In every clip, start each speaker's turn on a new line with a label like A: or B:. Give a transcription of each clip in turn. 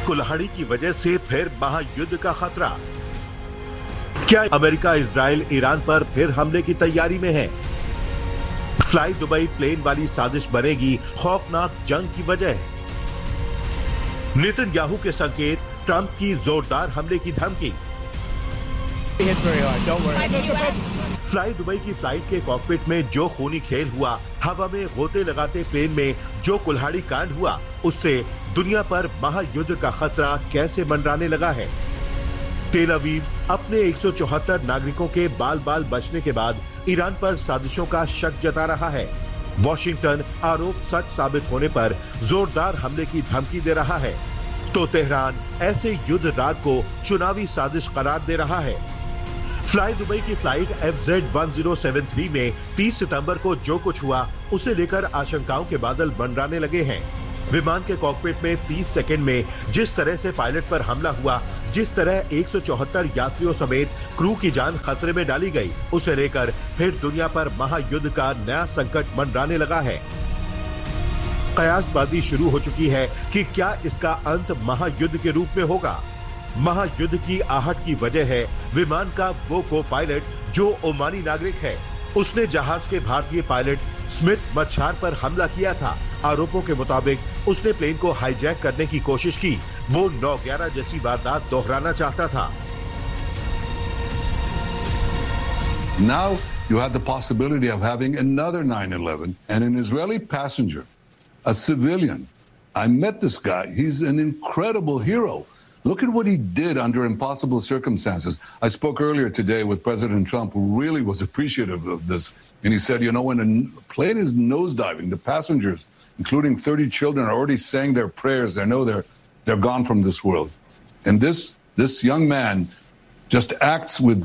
A: कुल्हाड़ी की वजह से फिर महायुद्ध का खतरा। क्या अमेरिका इजराइल ईरान पर फिर हमले की तैयारी में है? फ्लाई दुबई प्लेन वाली साजिश बनेगी खौफनाक जंग की वजह। नेतन्याहू के संकेत, ट्रंप की जोरदार हमले की धमकी। फ्लाई दुबई की फ्लाइट के कॉकपिट में जो खूनी खेल हुआ, हवा में गोते लगाते प्लेन में जो कुल्हाड़ी कांड हुआ, उससे दुनिया पर महायुद्ध का खतरा कैसे मंडराने लगा है। तेल अवीव अपने 174 नागरिकों के बाल बाल बचने के बाद ईरान पर साजिशों का शक जता रहा है। वॉशिंगटन आरोप सच साबित होने पर जोरदार हमले की धमकी दे रहा है, तो तेहरान ऐसे युद्ध राग को चुनावी साजिश करार दे रहा है। फ्लाई दुबई की फ्लाइट FZ1073 में 30 सितंबर को जो कुछ हुआ, उसे लेकर आशंकाओं के बादल मंडराने लगे हैं। विमान के कॉकपिट में 30 सेकंड में जिस तरह से पायलट पर हमला हुआ, जिस तरह 174 यात्रियों समेत क्रू की जान खतरे में डाली गई, उसे लेकर फिर दुनिया पर महायुद्ध का नया संकट मंडराने लगा है। कयासबाजी शुरू हो चुकी है कि क्या इसका अंत महायुद्ध के रूप में होगा। महायुद्ध की आहट की वजह है विमान का वो को पायलट जो ओमानी नागरिक है। उसने जहाज के भारतीय पायलट स्मिथ मच्छार पर हमला किया था। आरोपों के मुताबिक उसने प्लेन को हाईजैक करने की कोशिश की। वो 9/11 जैसी वारदात दोहराना चाहता था।
B: Now you have the possibility of having another 9/11 and an Israeli passenger, a civilian. I met this guy. He's an incredible hero. Look at what he did under impossible circumstances. I spoke earlier today with President Trump, who really was appreciative of this. And he said, you know, when a plane is nosediving, the passengers, including 30 children, are already saying their prayers. They know they're gone from this world. And this young man just acts with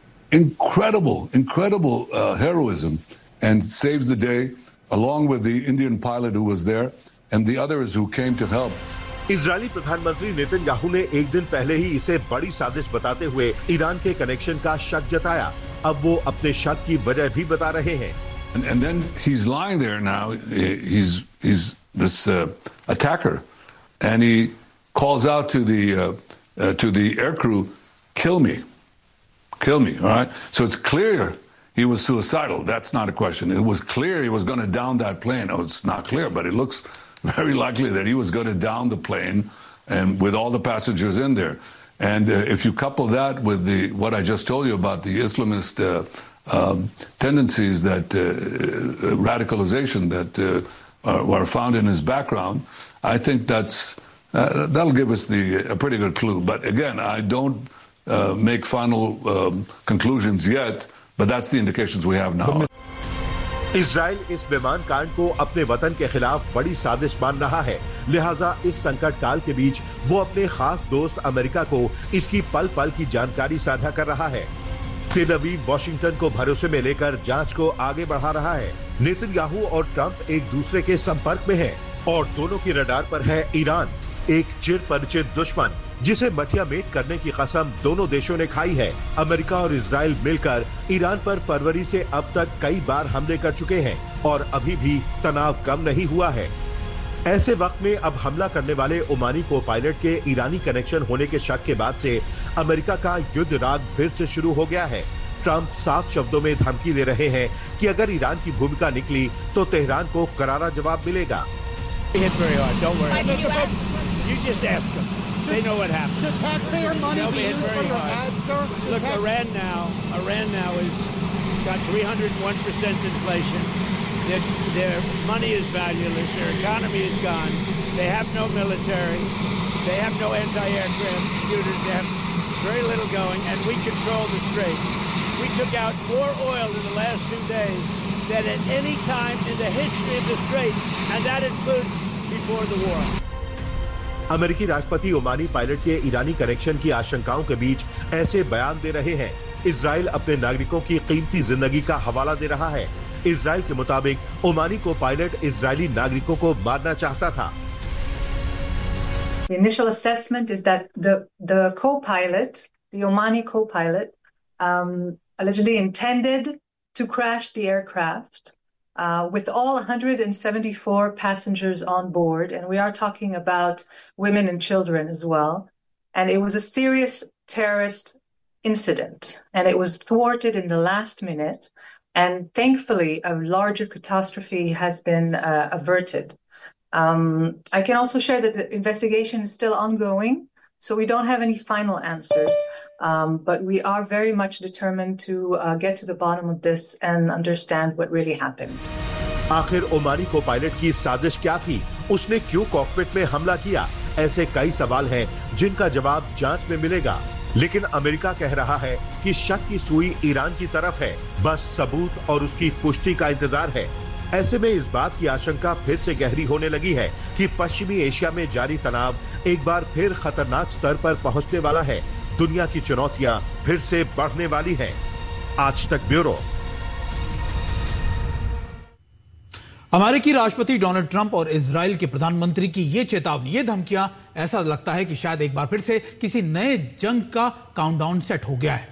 B: incredible heroism and saves the day, along with the Indian pilot who was there and the others who came to help.
A: Israeli प्रधानमंत्री Netanyahu ने एक दिन पहले ही इसे बड़ी साजिश बताते हुए ईरान के कनेक्शन का शक जताया। अब वो अपने शक की वजह भी बता रहे हैं।
B: And then he's lying there now. He's this attacker, and he calls out to the aircrew, "Kill me, kill me!" All right. So it's clear he was suicidal. That's not a question. It was clear he was going to down that plane. Oh, it's not clear, but it looks very likely that he was going to down the plane, and with all the passengers in there. And if you couple that with what I just told you about the Islamist tendencies, that radicalization that are found in his background, I think that'll give us a pretty good clue. But again, I don't make final conclusions yet, but that's the indications we have now.
A: Israel इस विमान कांड को अपने वतन के खिलाफ बड़ी साजिश मान रहा है, लिहाजा इस संकट काल के बीच वो अपने खास दोस्त अमेरिका को इसकी पल पल की जानकारी साझा कर रहा है। तेल अवीव वॉशिंगटन को भरोसे में लेकर जांच को आगे बढ़ा रहा है। नेतन्याहू और ट्रंप एक दूसरे के संपर्क में हैं और दोनों की रडार पर है ईरान, एक चिर परिचित दुश्मन जिसे मठिया मेट करने की कसम दोनों देशों ने खाई है। अमेरिका और इजराइल मिलकर ईरान पर फरवरी से अब तक कई बार हमले कर चुके हैं और अभी भी तनाव कम नहीं हुआ है। ऐसे वक्त में अब हमला करने वाले ओमानी को पायलट के ईरानी कनेक्शन होने के शक के बाद से अमेरिका का युद्ध राग फिर से शुरू हो गया है। ट्रंप साफ शब्दों में धमकी दे रहे हैं कि अगर ईरान की भूमिका निकली तो तेहरान को करारा जवाब मिलेगा।
C: They know what happened.
D: The taxpayer money
C: They'll
D: be
C: be hit
D: used
C: very
D: for
C: hard.
D: ads, sir?
C: Look, Iran now is got 301% inflation. Their money is valueless. Their economy is gone. They have no military. They have no anti-aircraft computers. They have very little going, and we control the strait. We took out more oil in the last 2 days than at any time in the history of the strait, and that includes before the war.
A: अमेरिकी राष्ट्रपति Omani pilot के ईरानी connection की आशंकाओं के बीच ऐसे बयान दे रहे हैं। इजराइल अपने नागरिकों की कीमती जिंदगी का हवाला दे रहा है। इजराइल के मुताबिक ओमानी को पायलट इजरायली नागरिकों को मारना चाहता था।
E: The initial assessment is that the co-pilot, the Omani co-pilot, allegedly intended to crash the aircraft with all 174 passengers on board, and we are talking about women and children as well. And it was a serious terrorist incident, and it was thwarted in the last minute. And thankfully, a larger catastrophe has been averted. I can also share that the investigation is still ongoing, so we don't have any final answers. But we are very much determined to get to the bottom of this and understand what really happened.
A: आखिर Omani को pilot की साजिश क्या थी? उसने क्यों cockpit में हमला किया? ऐसे कई सवाल हैं जिनका जवाब जांच में मिलेगा। लेकिन अमेरिका कह रहा है कि शक की सुई ईरान की तरफ है, बस सबूत और उसकी पुष्टि का इंतजार है। ऐसे में इस बात की आशंका फिर से गहरी होने लगी है कि पश्चिमी एशिया में जारी तनाव एक बार फिर खतरनाक स्तर पर पहुंचने वाला है। दुनिया की चुनौतियां फिर से बढ़ने वाली हैं। आज तक ब्यूरो।
D: अमेरिकी राष्ट्रपति डोनाल्ड ट्रंप और इजराइल के प्रधानमंत्री की ये चेतावनी, ये धमकियां, ऐसा लगता है कि शायद एक बार फिर से किसी नए जंग का काउंटडाउन सेट हो गया है।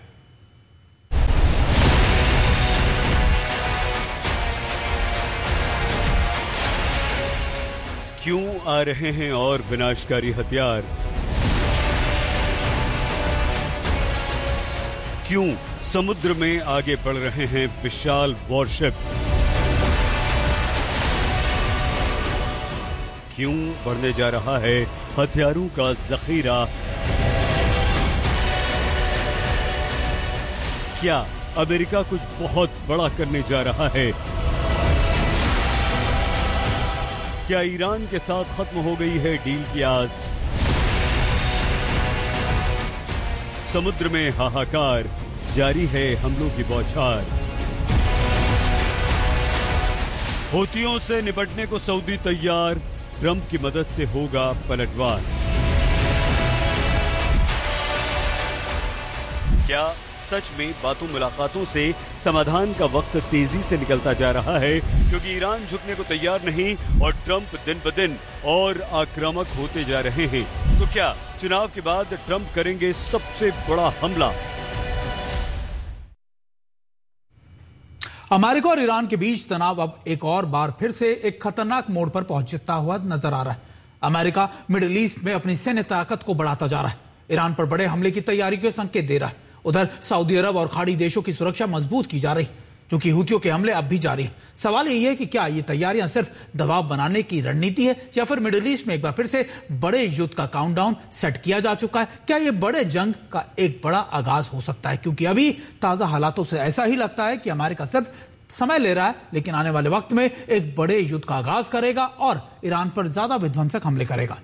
F: क्यों आ रहे हैं और विनाशकारी हथियार? क्यों समुद्र में आगे बढ़ रहे हैं विशाल वॉरशिप? क्यों बढ़ने जा रहा है हथियारों का जखीरा? क्या अमेरिका कुछ बहुत बड़ा करने जा रहा है? क्या ईरान के साथ खत्म हो गई है डील की आस? समुद्र में हाहाकार, जारी है हमलों की बौछार। हूथियों से निपटने को सऊदी तैयार, ट्रंप की मदद से होगा पलटवार। क्या सच में बातों मुलाकातों से समाधान का वक्त तेजी से निकलता जा रहा है, क्योंकि ईरान झुकने को तैयार नहीं और ट्रंप दिन ब दिन और आक्रामक होते जा रहे हैं? तो क्या चुनाव के बाद ट्रंप करेंगे सबसे बड़ा हमला?
D: अमेरिका और ईरान के बीच तनाव अब एक और बार फिर से एक खतरनाक मोड़ पर पहुंचता हुआ नजर आ रहा है। अमेरिका मिडिल ईस्ट में अपनी सैन्य ताकत को बढ़ाता जा रहा है, ईरान पर बड़े हमले की तैयारी के संकेत दे रहा है। उधर सऊदी अरब और खाड़ी देशों की सुरक्षा मजबूत की जा रही, क्योंकि हूथियों के हमले अब भी जारी हैं। सवाल यही है कि क्या ये तैयारियां सिर्फ दबाव बनाने की रणनीति है, या फिर मिडिल ईस्ट में एक बार फिर से बड़े युद्ध का काउंटडाउन सेट किया जा चुका है? क्या ये बड़े जंग का एक बड़ा आगाज हो सकता है? क्योंकि अभी ताजा हालातों से ऐसा ही लगता है कि अमेरिका सिर्फ समय ले रहा है, लेकिन आने वाले वक्त में एक बड़े युद्ध का आगाज करेगा और ईरान पर ज्यादा विध्वंसक हमले करेगा।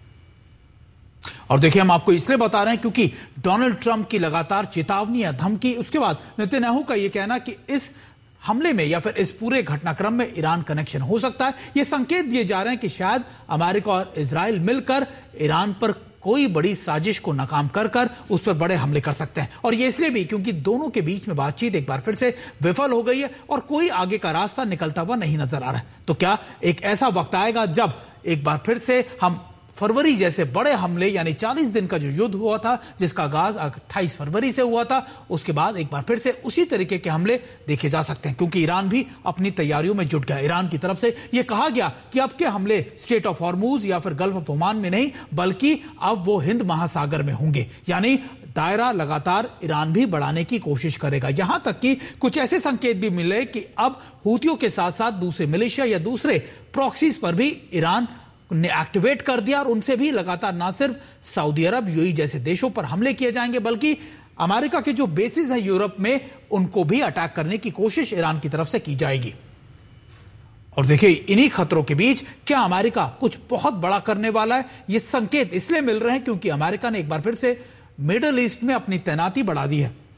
D: और देखिए, हम आपको इसलिए बता रहे हैं क्योंकि डोनाल्ड ट्रंप की लगातार चेतावनी या धमकी, उसके बाद नेतन्याहू का यह कहना कि इस हमले में या फिर इस पूरे घटनाक्रम में ईरान कनेक्शन हो सकता है, ये संकेत दिए जा रहे हैं कि शायद अमेरिका और इजराइल मिलकर ईरान पर कोई बड़ी साजिश को नाकाम कर उस पर बड़े हमले कर सकते हैं। और ये इसलिए भी क्योंकि दोनों के बीच में बातचीत एक बार फिर से विफल हो गई है और कोई आगे का रास्ता निकलता हुआ नहीं नजर आ रहा है। तो क्या एक ऐसा वक्त आएगा जब एक बार फिर से हम फरवरी जैसे बड़े हमले, यानी 40 दिन का जो युद्ध हुआ था, जिसका आगाज 28 फरवरी से हुआ था, उसके बाद एक बार फिर से उसी तरीके के हमले देखे जा सकते हैं, क्योंकि ईरान भी अपनी तैयारियों में जुट गया। ईरान की तरफ से यह कहा गया कि अब के हमले स्ट्रेट ऑफ हॉर्मूज या फिर गल्फ ऑफ ओमान में नहीं, बल्कि अब वो हिंद महासागर में होंगे। यानी दायरा लगातार ईरान भी बढ़ाने की कोशिश करेगा। यहां तक कि कुछ ऐसे संकेत भी मिले कि अब हूथियों के साथ साथ दूसरे मिलिशिया या दूसरे प्रॉक्सीज पर भी ईरान ने एक्टिवेट कर दिया और उनसे भी लगातार ना सिर्फ सऊदी अरब, यूएई जैसे देशों पर हमले किए जाएंगे, बल्कि अमेरिका के जो बेसिस हैं यूरोप में, उनको भी अटैक करने की कोशिश ईरान की तरफ से की जाएगी। और देखिए, इन्हीं खतरों के बीच क्या अमेरिका कुछ बहुत बड़ा करने वाला है? ये संकेत इसलिए मिल रहे हैं क्योंकि अमेरिका ने एक बार फिर से मिडिल ईस्ट में अपनी तैनाती बढ़ा दी है।